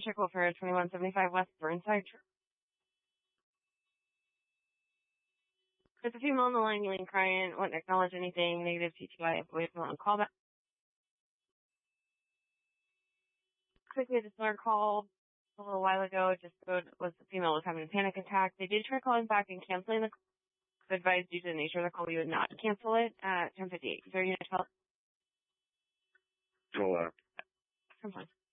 check quote for 2175 West Burnside. There's a female on the line, Elaine Cryan, wouldn't acknowledge anything, negative TTY, voicemail and callback. Quickly, the star called a little while ago, just was the female was having a panic attack. They did try calling back and canceling the call. Advised due to the nature of the call, we would not cancel it at 10:58. Is there a unit 12? 12. Come on.